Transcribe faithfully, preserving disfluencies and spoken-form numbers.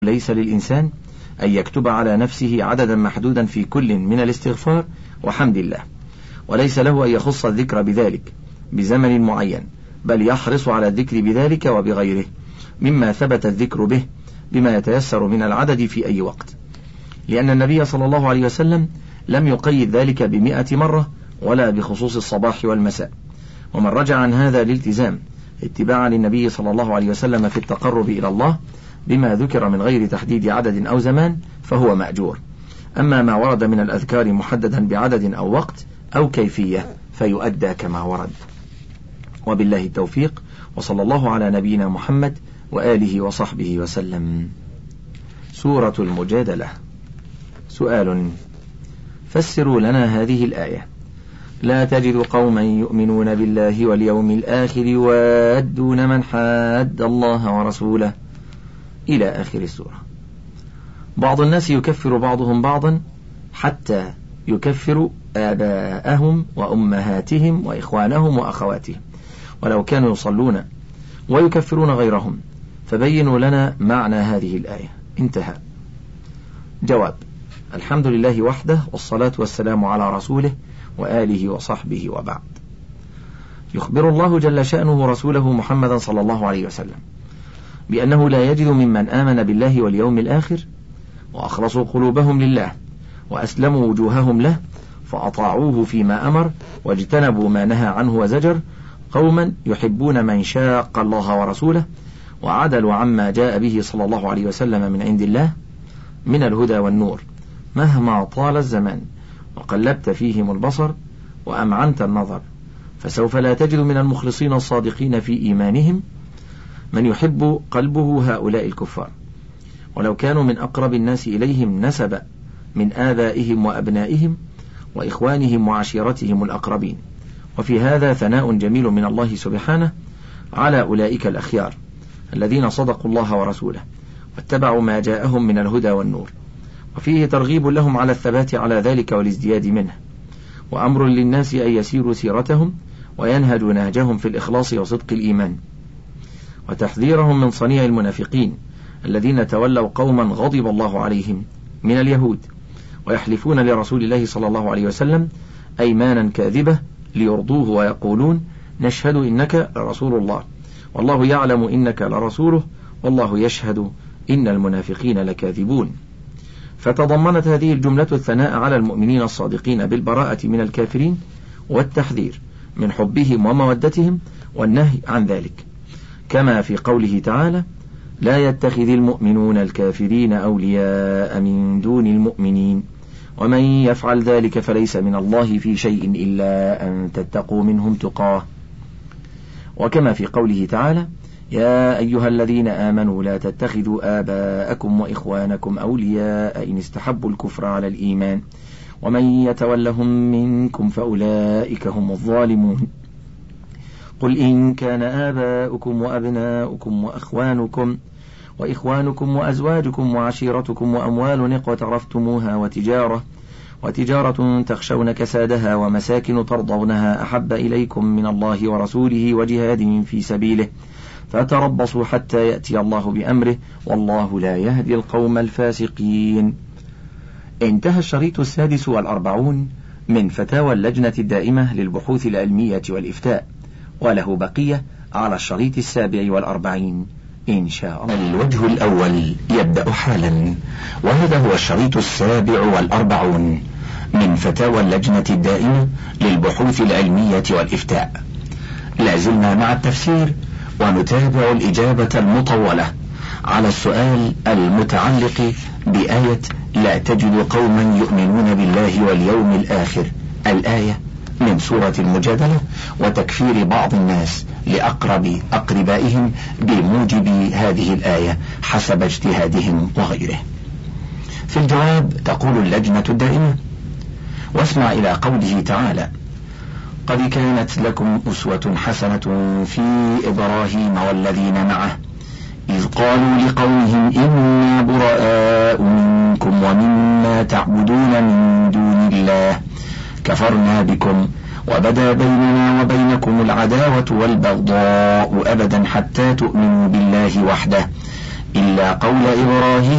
ليس للإنسان أن يكتب على نفسه عددا محدودا في كل من الاستغفار وحمد الله، وليس له أن يخص الذكر بذلك بزمن معين، بل يحرص على الذكر بذلك وبغيره مما ثبت الذكر به بما يتيسر من العدد في أي وقت، لأن النبي صلى الله عليه وسلم لم يقيد ذلك بمئة مرة ولا بخصوص الصباح والمساء. ومن رجع عن هذا الالتزام اتباعا للنبي صلى الله عليه وسلم في التقرب إلى الله بما ذكر من غير تحديد عدد أو زمان فهو مأجور. أما ما ورد من الأذكار محددا بعدد أو وقت أو كيفية فيؤدى كما ورد. وبالله التوفيق، وصلى الله على نبينا محمد وآله وصحبه وسلم. سورة المجادلة. سؤال: فسروا لنا هذه الآية: لا تجد قوما يؤمنون بالله واليوم الآخر يوادون من حاد الله ورسوله، إلى آخر السورة. بعض الناس يكفر بعضهم بعضا حتى يكفروا آباءهم وأمهاتهم وإخوانهم وأخواتهم ولو كانوا يصلون، ويكفرون غيرهم، فبينوا لنا معنى هذه الآية. انتهى. جواب: الحمد لله وحده، والصلاة والسلام على رسوله وآله وصحبه، وبعد. يخبر الله جل شأنه رسوله محمدا صلى الله عليه وسلم بأنه لا يجد ممن آمن بالله واليوم الآخر وأخلصوا قلوبهم لله وأسلموا وجوههم له فأطاعوه فيما أمر واجتنبوا ما نهى عنه وزجر قوما يحبون من شاق الله ورسوله وعدلوا عما جاء به صلى الله عليه وسلم من عند الله من الهدى والنور، مهما طال الزمان وقلبت فيهم البصر وأمعنت النظر، فسوف لا تجد من المخلصين الصادقين في إيمانهم من يحب قلبه هؤلاء الكفار، ولو كانوا من أقرب الناس إليهم نسبا من آبائهم وأبنائهم وإخوانهم وعشيرتهم الأقربين. وفي هذا ثناء جميل من الله سبحانه على أولئك الأخيار الذين صدقوا الله ورسوله واتبعوا ما جاءهم من الهدى والنور، وفيه ترغيب لهم على الثبات على ذلك والازدياد منه، وأمر للناس أن يسيروا سيرتهم وينهجوا نهجهم في الإخلاص وصدق الإيمان، وتحذيرهم من صنيع المنافقين الذين تولوا قوما غضب الله عليهم من اليهود ويحلفون لرسول الله صلى الله عليه وسلم أيمانا كاذبة ليرضوه ويقولون: نشهد إنك لرسول الله والله يعلم إنك لرسوله والله يشهد إن المنافقين لكاذبون. فتضمنت هذه الجملة الثناء على المؤمنين الصادقين بالبراءة من الكافرين والتحذير من حبهم ومودتهم والنهي عن ذلك، كما في قوله تعالى: لا يتخذ المؤمنون الكافرين أولياء من دون المؤمنين ومن يفعل ذلك فليس من الله في شيء إلا أن تتقوا منهم تقاه، وكما في قوله تعالى: يا أيها الذين آمنوا لا تتخذوا آباءكم وإخوانكم أولياء إن استحبوا الكفر على الإيمان ومن يتولهم منكم فأولئك هم الظالمون. قل إن كان آباؤكم وأبناؤكم وأخوانكم وإخوانكم وأزواجكم وعشيرتكم وأموال اقترفتموها وتجارة وتجارة تخشون كسادها ومساكن ترضونها أحب إليكم من الله ورسوله وجهاد في سبيله فتربصوا حتى يأتي الله بأمره والله لا يهدي القوم الفاسقين. انتهى الشريط السادس والأربعون من فتاوى اللجنة الدائمة للبحوث العلمية والإفتاء، وله بقية على الشريط السابع والأربعين إن شاء الله. الوجه الأول يبدأ حالا، وهذا هو الشريط السابع والأربعون من فتاوى اللجنة الدائمة للبحوث العلمية والإفتاء. لازلنا مع التفسير ونتابع الإجابة المطولة على السؤال المتعلق بآية لا تجد قوما يؤمنون بالله واليوم الآخر، الآية من سورة المجادلة، وتكفير بعض الناس لأقرب أقربائهم بموجب هذه الآية حسب اجتهادهم وغيره. في الجواب تقول اللجنة الدائمة: واسمع إلى قوله تعالى: قد كانت لكم أسوة حسنة في إبراهيم والذين معه إذ قالوا لقومهم إنا براء منكم ومما تعبدون من دون الله كفرنا بكم وبدا بيننا وبينكم العداوة والبغضاء أبدا حتى تؤمنوا بالله وحده إلا قول إبراهيم